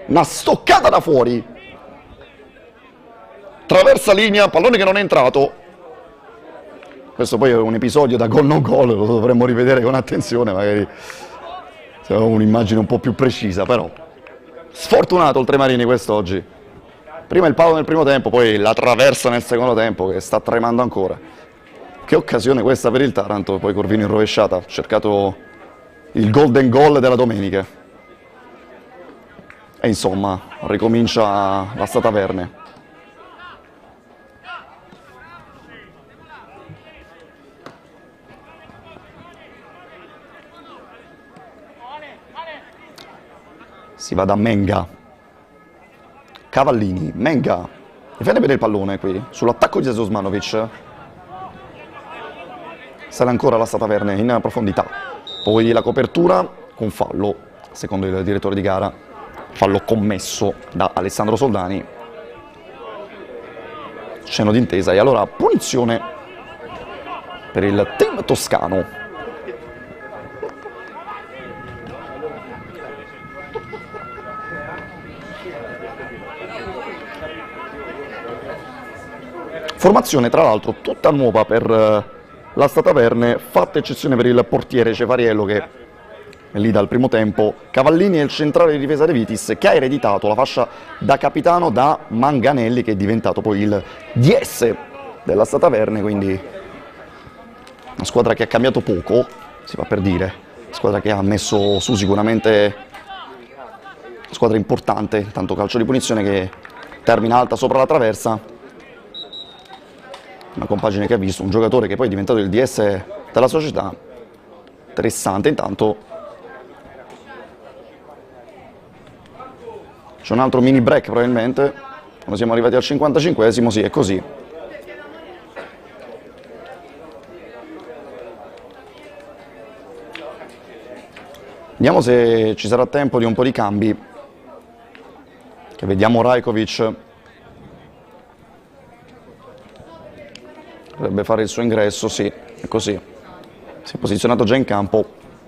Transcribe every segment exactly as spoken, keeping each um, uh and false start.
una stoccata da fuori, traversa linea, pallone che non è entrato. Questo poi è un episodio da gol non gol, lo dovremmo rivedere con attenzione, magari se avevo un'immagine un po' più precisa, però sfortunato il Tremarini quest'oggi. Prima il palo nel primo tempo, poi la traversa nel secondo tempo che sta tremando ancora. Che occasione questa per il Taranto, poi Corvino in rovesciata, ha cercato il golden goal della domenica. E insomma, ricomincia la Stata Verne. Si va da Menga, Cavallini, Menga, difende bene il pallone qui, sull'attacco di Osmanovic, sarà ancora la Stata Verne in profondità, poi la copertura con fallo, secondo il direttore di gara, fallo commesso da Alessandro Soldani, cenno d'intesa e allora punizione per il team toscano. Formazione tra l'altro tutta nuova per la Stata Verne, fatta eccezione per il portiere Cefariello che è lì dal primo tempo, Cavallini è il centrale di difesa De Vitis che ha ereditato la fascia da capitano da Manganelli che è diventato poi il D S della Stata Verne, quindi una squadra che ha cambiato poco, si fa per dire, squadra che ha messo su sicuramente una squadra importante, tanto calcio di punizione che termina alta sopra la traversa. Una compagine che ha visto un giocatore che poi è diventato il D S della società, interessante. Intanto c'è un altro mini break probabilmente, quando siamo arrivati al cinquantacinquesimo, sì è così. Vediamo se ci sarà tempo di un po' di cambi, che vediamo Rajkovic. Dovrebbe fare il suo ingresso, sì, è così. Si è posizionato già in campo.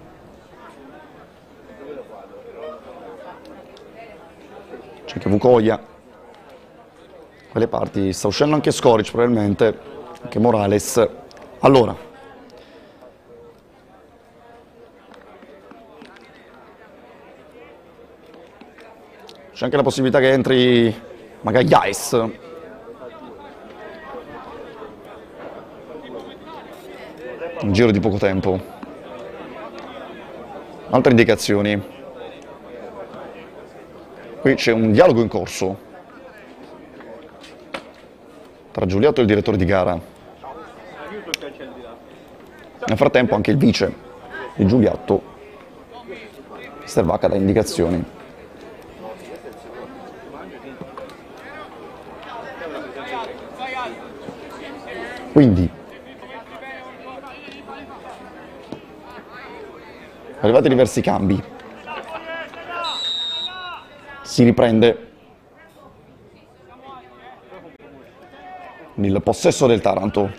C'è anche Vukoia. Quelle parti sta uscendo anche Skoric probabilmente, anche Morales. Allora. C'è anche la possibilità che entri Magallais. Un giro di poco tempo. Altre indicazioni. Qui c'è un dialogo in corso tra Giuliotto e il direttore di gara. Nel frattempo anche il vice di Giuliotto, Stervacca, dà indicazioni. Quindi arrivati diversi cambi, si riprende il possesso del Taranto.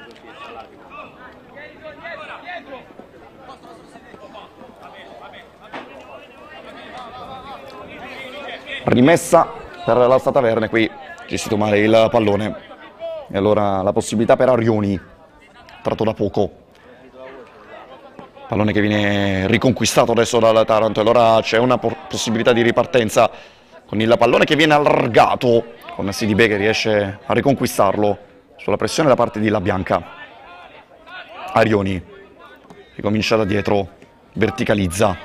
Rimessa per la Stata Verne, qui gestito male il pallone e allora la possibilità per Arioni, tratto da poco. Pallone che viene riconquistato adesso dal Taranto, allora c'è una possibilità di ripartenza con il pallone che viene allargato, con Sidibe che riesce a riconquistarlo sulla pressione da parte di La Bianca. Arioni ricomincia da dietro, verticalizza,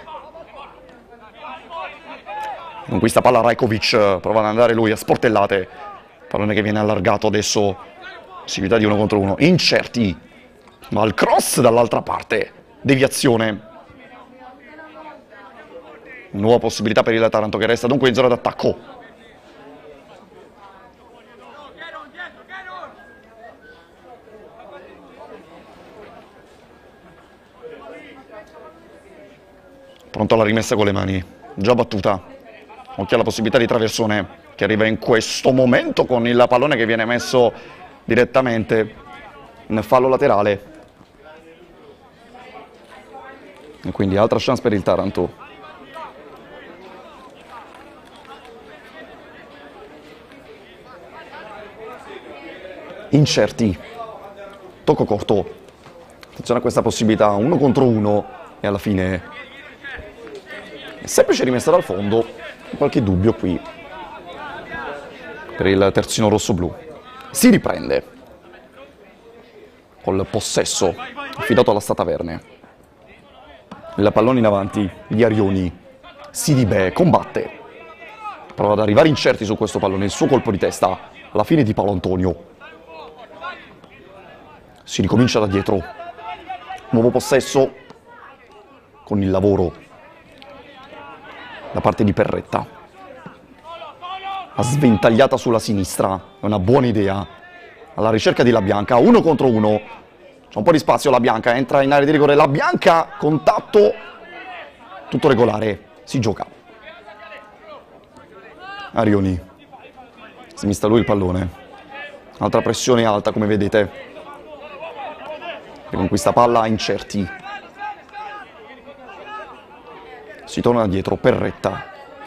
conquista palla Rajkovic, prova ad andare lui a sportellate, pallone che viene allargato adesso, possibilità di uno contro uno, incerti, ma il cross dall'altra parte. Deviazione, nuova possibilità per il Taranto che resta dunque in zona d'attacco. Pronto alla rimessa con le mani, già battuta, occhio alla possibilità di traversone che arriva in questo momento con il pallone che viene messo direttamente nel fallo laterale. E quindi altra chance per il Taranto. incerti, tocco corto, attenzione a questa possibilità, uno contro uno, e alla fine è semplice rimessa dal fondo, qualche dubbio qui per il terzino rosso-blu. Si riprende col possesso affidato alla Stataverne. Il pallone in avanti di Arioni, Sidibe combatte, prova ad arrivare incerti su questo pallone, il suo colpo di testa alla fine di Paolo Antonio. Si ricomincia da dietro, nuovo possesso con il lavoro da parte di Perretta. La sventagliata sulla sinistra è una buona idea, alla ricerca di La Bianca, uno contro uno, c'è un po' di spazio, La Bianca entra in area di rigore, La Bianca, contatto, tutto regolare, si gioca. Arioni, si mista lui il pallone, altra pressione alta come vedete, e con questa palla incerti. Si torna dietro, Perretta,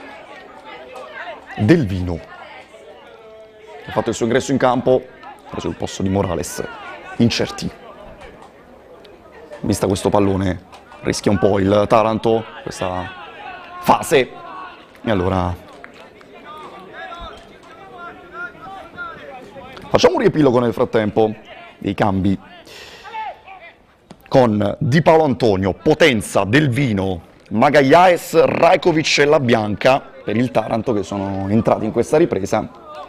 Del Vino, ha fatto il suo ingresso in campo, ha preso il posto di Morales, incerti. Vista questo pallone, rischia un po' il Taranto, questa fase, e allora facciamo un riepilogo nel frattempo dei cambi, con Di Paolo Antonio, Potenza, Del Vino, Magallaes, Rajkovic e La Bianca per il Taranto, che sono entrati in questa ripresa.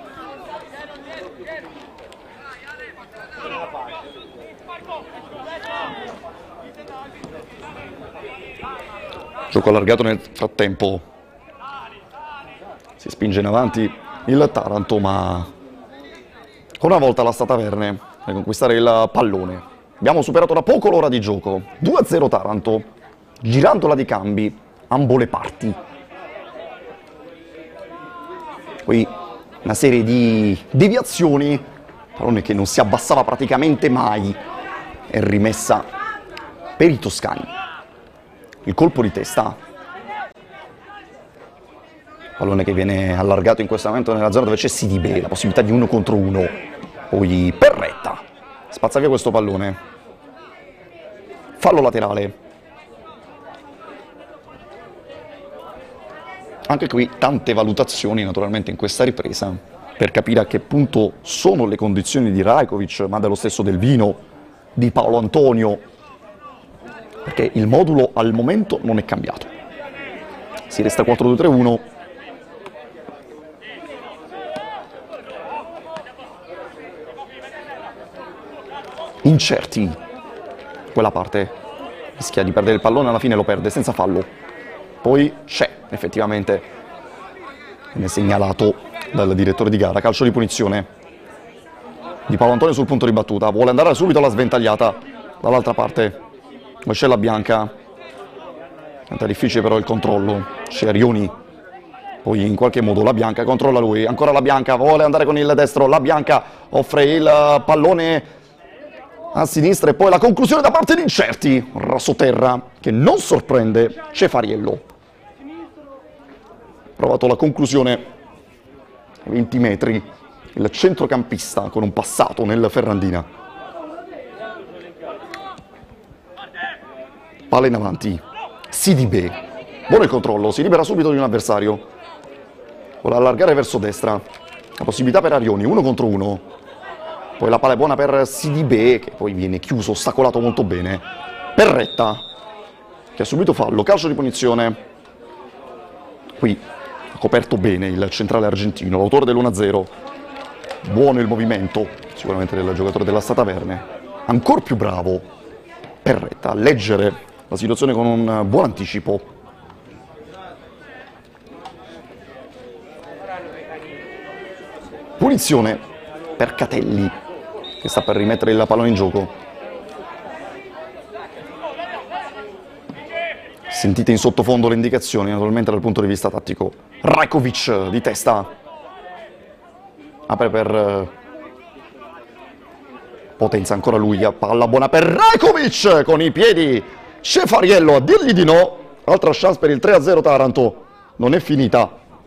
Gioco allargato nel frattempo, si spinge in avanti il Taranto, ma ancora una volta la Stataverne per conquistare il pallone. Abbiamo superato da poco l'ora di gioco, due a zero Taranto, girandola di cambi, ambo le parti. Qui una serie di deviazioni, pallone che non si abbassava praticamente mai, è rimessa per i toscani. Il colpo di testa, pallone che viene allargato in questo momento nella zona dove c'è Sidibe, la possibilità di uno contro uno, poi Perretta spazza via questo pallone, fallo laterale. Anche qui tante valutazioni naturalmente in questa ripresa per capire a che punto sono le condizioni di Rajkovic, ma dello stesso Del Vino, di Paolo Antonio, perché il modulo al momento non è cambiato. Si resta quattro due tre uno. Incerti, quella parte rischia di perdere il pallone, alla fine lo perde senza fallo. Poi c'è effettivamente, viene segnalato dal direttore di gara, calcio di punizione di Paolo Antonio sul punto di battuta, vuole andare subito alla sventagliata dall'altra parte. Poi c'è La Bianca, è difficile però il controllo, c'è Arioni, poi in qualche modo La Bianca controlla lui, ancora La Bianca, vuole andare con il destro, La Bianca offre il pallone a sinistra e poi la conclusione da parte di Incerti, Rassoterra che non sorprende Cefariello. Provato la conclusione a venti metri, il centrocampista con un passato nel Ferrandina. Palla in avanti, Sidibe, buono il controllo, si libera subito di un avversario, vuole allargare verso destra, la possibilità per Arioni, uno contro uno, poi la palla è buona per Sidibe che poi viene chiuso, ostacolato molto bene, Perretta che ha subito fallo, calcio di punizione, qui ha coperto bene il centrale argentino, l'autore dell'uno a zero, buono il movimento sicuramente del giocatore della Stataverne, ancora più bravo Perretta a leggere la situazione con un buon anticipo. Punizione per Catelli che sta per rimettere il pallone in gioco. Sentite in sottofondo le indicazioni naturalmente dal punto di vista tattico. Rajkovic di testa apre per Potenza, ancora lui, palla buona per Rajkovic con i piedi, Cefariello a dirgli di no, altra chance per il tre a zero Taranto, non è finita.